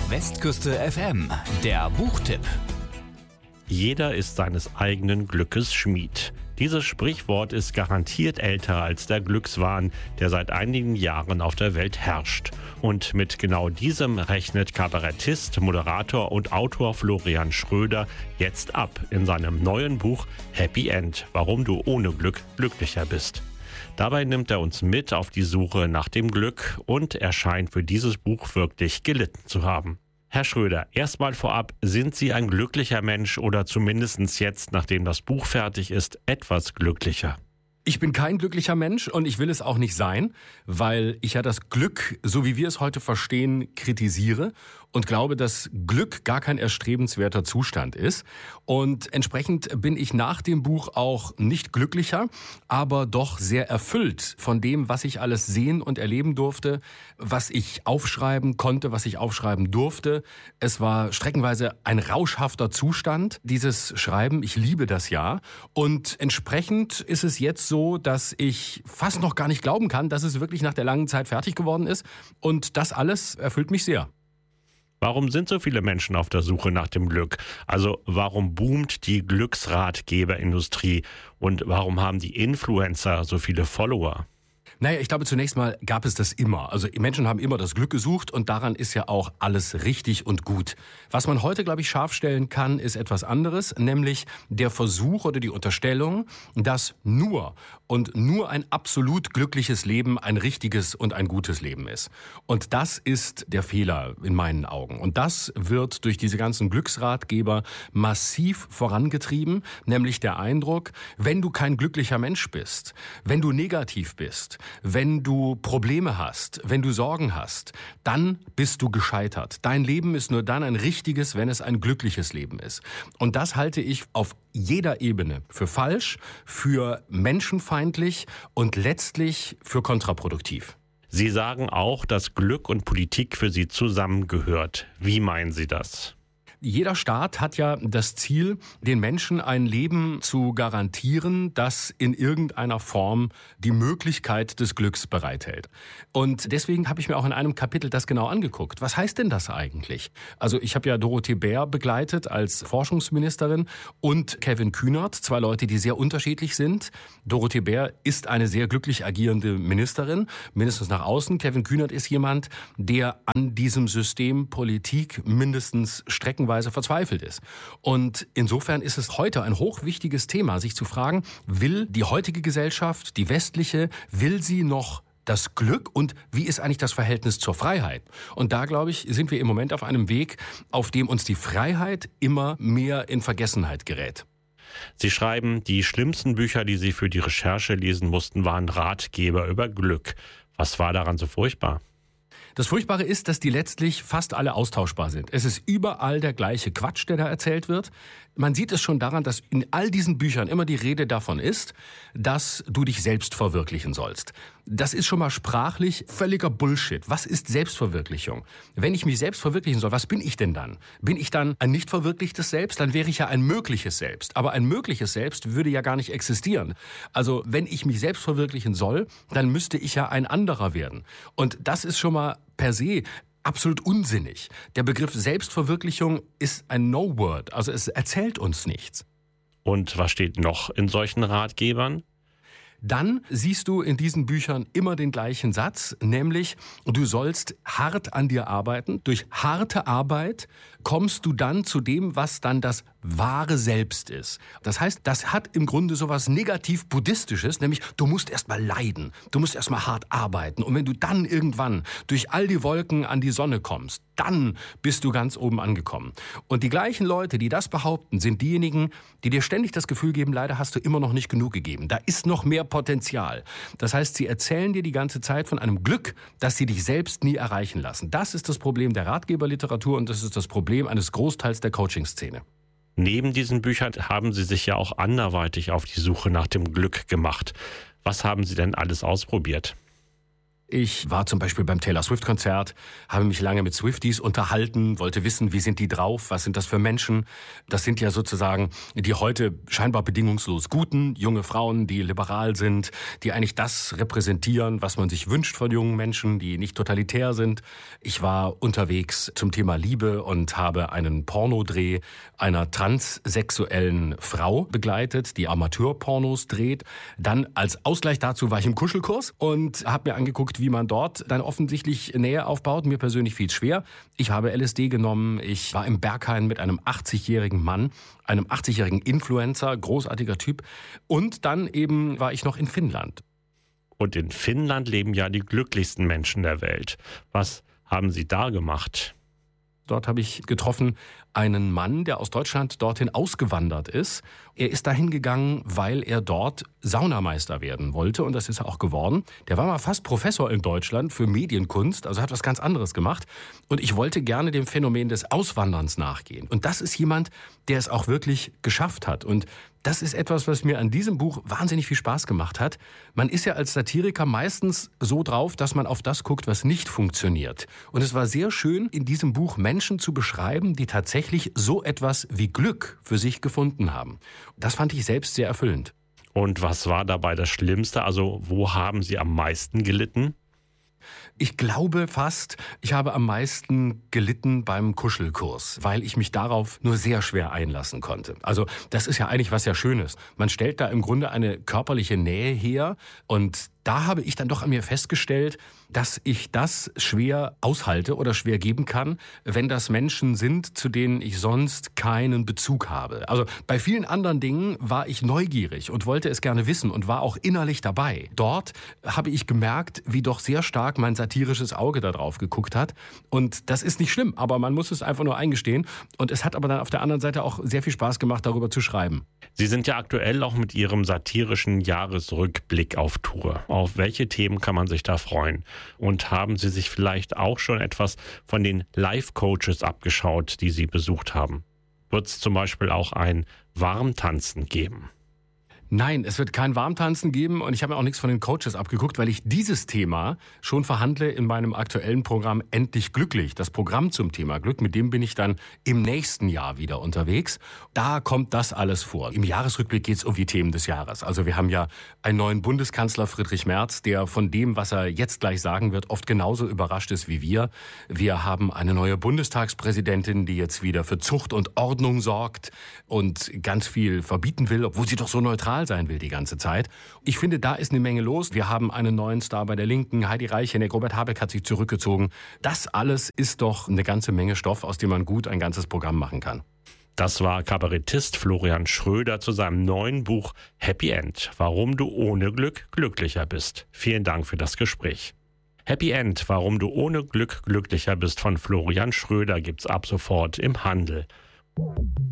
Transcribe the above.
Westküste FM, der Buchtipp. Jeder ist seines eigenen Glückes Schmied. Dieses Sprichwort ist garantiert älter als der Glückswahn, der seit einigen Jahren auf der Welt herrscht. Und mit genau diesem rechnet Kabarettist, Moderator und Autor Florian Schröder jetzt ab in seinem neuen Buch Happy End, warum du ohne Glück glücklicher bist. Dabei nimmt er uns mit auf die Suche nach dem Glück und er scheint für dieses Buch wirklich gelitten zu haben. Herr Schröder, erstmal vorab, sind Sie ein glücklicher Mensch oder zumindest jetzt, nachdem das Buch fertig ist, etwas glücklicher? Ich bin kein glücklicher Mensch und ich will es auch nicht sein, weil ich ja das Glück, so wie wir es heute verstehen, kritisiere und glaube, dass Glück gar kein erstrebenswerter Zustand ist. Und entsprechend bin ich nach dem Buch auch nicht glücklicher, aber doch sehr erfüllt von dem, was ich alles sehen und erleben durfte, was ich aufschreiben konnte, was ich aufschreiben durfte. Es war streckenweise ein rauschhafter Zustand, dieses Schreiben. Ich liebe das ja. Und entsprechend ist es jetzt so, dass ich fast noch gar nicht glauben kann, dass es wirklich nach der langen Zeit fertig geworden ist. Und das alles erfüllt mich sehr. Warum sind so viele Menschen auf der Suche nach dem Glück? Also warum boomt die Glücksratgeberindustrie? Und warum haben die Influencer so viele Follower? Naja, ich glaube, zunächst mal gab es das immer. Also Menschen haben immer das Glück gesucht und daran ist ja auch alles richtig und gut. Was man heute, glaube ich, scharf stellen kann, ist etwas anderes, nämlich der Versuch oder die Unterstellung, dass nur ein absolut glückliches Leben ein richtiges und ein gutes Leben ist. Und das ist der Fehler in meinen Augen. Und das wird durch diese ganzen Glücksratgeber massiv vorangetrieben, nämlich der Eindruck, wenn du kein glücklicher Mensch bist, wenn du negativ bist, wenn du Probleme hast, wenn du Sorgen hast, dann bist du gescheitert. Dein Leben ist nur dann ein richtiges, wenn es ein glückliches Leben ist. Und das halte ich auf jeder Ebene für falsch, für menschenfeindlich und letztlich für kontraproduktiv. Sie sagen auch, dass Glück und Politik für Sie zusammengehört. Wie meinen Sie das? Jeder Staat hat ja das Ziel, den Menschen ein Leben zu garantieren, das in irgendeiner Form die Möglichkeit des Glücks bereithält. Und deswegen habe ich mir auch in einem Kapitel das genau angeguckt. Was heißt denn das eigentlich? Also ich habe ja Dorothee Bär begleitet als Forschungsministerin und Kevin Kühnert, zwei Leute, die sehr unterschiedlich sind. Dorothee Bär ist eine sehr glücklich agierende Ministerin, mindestens nach außen. Kevin Kühnert ist jemand, der an diesem System Politik mindestens streckenweise verzweifelt ist. Und insofern ist es heute ein hochwichtiges Thema, sich zu fragen, will die heutige Gesellschaft, die westliche, will sie noch das Glück und wie ist eigentlich das Verhältnis zur Freiheit? Und da, glaube ich, sind wir im Moment auf einem Weg, auf dem uns die Freiheit immer mehr in Vergessenheit gerät. Sie schreiben, die schlimmsten Bücher, die Sie für die Recherche lesen mussten, waren Ratgeber über Glück. Was war daran so furchtbar? Das Furchtbare ist, dass die letztlich fast alle austauschbar sind. Es ist überall der gleiche Quatsch, der da erzählt wird. Man sieht es schon daran, dass in all diesen Büchern immer die Rede davon ist, dass du dich selbst verwirklichen sollst. Das ist schon mal sprachlich völliger Bullshit. Was ist Selbstverwirklichung? Wenn ich mich selbst verwirklichen soll, was bin ich denn dann? Bin ich dann ein nicht verwirklichtes Selbst? Dann wäre ich ja ein mögliches Selbst. Aber ein mögliches Selbst würde ja gar nicht existieren. Also wenn ich mich selbst verwirklichen soll, dann müsste ich ja ein anderer werden. Und das ist schon mal per se absolut unsinnig. Der Begriff Selbstverwirklichung ist ein No-Word, also es erzählt uns nichts. Und was steht noch in solchen Ratgebern? Dann siehst du in diesen Büchern immer den gleichen Satz, nämlich du sollst hart an dir arbeiten. Durch harte Arbeit kommst du dann zu dem, was dann das wahre Selbst ist. Das heißt, das hat im Grunde sowas negativ-buddhistisches, nämlich du musst erst mal leiden, du musst erst mal hart arbeiten. Und wenn du dann irgendwann durch all die Wolken an die Sonne kommst, dann bist du ganz oben angekommen. Und die gleichen Leute, die das behaupten, sind diejenigen, die dir ständig das Gefühl geben, leider hast du immer noch nicht genug gegeben. Da ist noch mehr Potenzial. Das heißt, sie erzählen dir die ganze Zeit von einem Glück, das sie dich selbst nie erreichen lassen. Das ist das Problem der Ratgeberliteratur und das ist das Problem eines Großteils der Coaching-Szene. Neben diesen Büchern haben Sie sich ja auch anderweitig auf die Suche nach dem Glück gemacht. Was haben Sie denn alles ausprobiert? Ich war zum Beispiel beim Taylor Swift-Konzert, habe mich lange mit Swifties unterhalten, wollte wissen, wie sind die drauf, was sind das für Menschen. Das sind ja sozusagen die heute scheinbar bedingungslos guten, junge Frauen, die liberal sind, die eigentlich das repräsentieren, was man sich wünscht von jungen Menschen, die nicht totalitär sind. Ich war unterwegs zum Thema Liebe und habe einen Pornodreh einer transsexuellen Frau begleitet, die Amateurpornos dreht. Dann als Ausgleich dazu war ich im Kuschelkurs und habe mir angeguckt, wie man dort dann offensichtlich Nähe aufbaut. Mir persönlich fiel es schwer. Ich habe LSD genommen. Ich war im Berghain mit einem 80-jährigen Mann, einem 80-jährigen Influencer, großartiger Typ. Und dann eben war ich noch in Finnland. Und in Finnland leben ja die glücklichsten Menschen der Welt. Was haben Sie da gemacht? Dort habe ich getroffen einen Mann, der aus Deutschland dorthin ausgewandert ist. Er ist dahin gegangen, weil er dort Saunameister werden wollte und das ist er auch geworden. Der war mal fast Professor in Deutschland für Medienkunst, also hat was ganz anderes gemacht. Und ich wollte gerne dem Phänomen des Auswanderns nachgehen. Und das ist jemand, der es auch wirklich geschafft hat. Und das ist etwas, was mir an diesem Buch wahnsinnig viel Spaß gemacht hat. Man ist ja als Satiriker meistens so drauf, dass man auf das guckt, was nicht funktioniert. Und es war sehr schön, in diesem Buch Menschen zu beschreiben, die tatsächlich so etwas wie Glück für sich gefunden haben. Das fand ich selbst sehr erfüllend. Und was war dabei das Schlimmste? Also wo haben Sie am meisten gelitten? Ich glaube fast, ich habe am meisten gelitten beim Kuschelkurs, weil ich mich darauf nur sehr schwer einlassen konnte. Also das ist ja eigentlich was sehr Schönes. Man stellt da im Grunde eine körperliche Nähe her und da habe ich dann doch an mir festgestellt, dass ich das schwer aushalte oder schwer geben kann, wenn das Menschen sind, zu denen ich sonst keinen Bezug habe. Also bei vielen anderen Dingen war ich neugierig und wollte es gerne wissen und war auch innerlich dabei. Dort habe ich gemerkt, wie doch sehr stark mein satirisches Auge da drauf geguckt hat. Und das ist nicht schlimm, aber man muss es einfach nur eingestehen. Und es hat aber dann auf der anderen Seite auch sehr viel Spaß gemacht, darüber zu schreiben. Sie sind ja aktuell auch mit Ihrem satirischen Jahresrückblick auf Tour. Auf welche Themen kann man sich da freuen? Und haben Sie sich vielleicht auch schon etwas von den Life-Coaches abgeschaut, die Sie besucht haben? Wird es zum Beispiel auch ein Warmtanzen geben? Nein, es wird kein Warmtanzen geben und ich habe mir auch nichts von den Coaches abgeguckt, weil ich dieses Thema schon verhandle in meinem aktuellen Programm Endlich Glücklich. Das Programm zum Thema Glück, mit dem bin ich dann im nächsten Jahr wieder unterwegs. Da kommt das alles vor. Im Jahresrückblick geht es um die Themen des Jahres. Also wir haben ja einen neuen Bundeskanzler, Friedrich Merz, der von dem, was er jetzt gleich sagen wird, oft genauso überrascht ist wie wir. Wir haben eine neue Bundestagspräsidentin, die jetzt wieder für Zucht und Ordnung sorgt und ganz viel verbieten will, obwohl sie doch so neutral sein will die ganze Zeit. Ich finde, da ist eine Menge los. Wir haben einen neuen Star bei der Linken, Heidi Reicheneck, Robert Habeck hat sich zurückgezogen. Das alles ist doch eine ganze Menge Stoff, aus dem man gut ein ganzes Programm machen kann. Das war Kabarettist Florian Schröder zu seinem neuen Buch Happy End, warum du ohne Glück glücklicher bist. Vielen Dank für das Gespräch. Happy End, warum du ohne Glück glücklicher bist von Florian Schröder gibt's ab sofort im Handel.